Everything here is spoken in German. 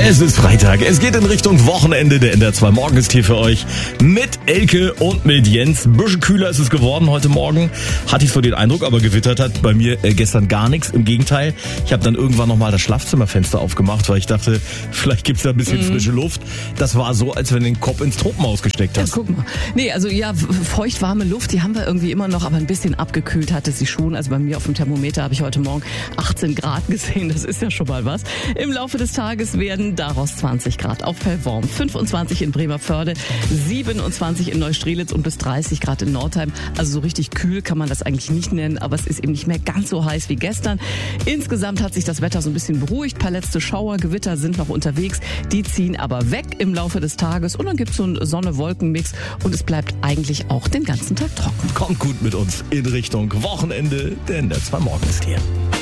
Es ist Freitag, es geht in Richtung Wochenende. Der NDR 2 Morgen ist hier für euch mit Elke und mit Jens. Ein bisschen kühler ist es geworden heute Morgen, hatte ich so den Eindruck, aber gewittert hat bei mir gestern gar nichts. Im Gegenteil, ich habe dann irgendwann nochmal das Schlafzimmerfenster aufgemacht, weil ich dachte, vielleicht gibt's da ein bisschen frische Luft. Das war so, als wenn du den Kopf ins Tropenhaus gesteckt hast. Ja, guck mal. Nee, also ja, feuchtwarme Luft, die haben wir irgendwie immer noch, aber ein bisschen abgekühlt hatte sie schon. Also bei mir auf dem Thermometer habe ich heute Morgen 18 Grad gesehen, das ist ja schon mal was. Im Laufe des Tages werden daraus 20 Grad auf Pellworm, 25 in Bremervörde, 27 in Neustrelitz und bis 30 Grad in Nordheim. Also so richtig kühl kann man das eigentlich nicht nennen, aber es ist eben nicht mehr ganz so heiß wie gestern. Insgesamt hat sich das Wetter so ein bisschen beruhigt. Ein paar letzte Schauer, Gewitter sind noch unterwegs. Die ziehen aber weg im Laufe des Tages und dann gibt's so einen Sonne-Wolken-Mix und es bleibt eigentlich auch den ganzen Tag trocken. Kommt gut mit uns in Richtung Wochenende, denn der 2 Morgen ist hier.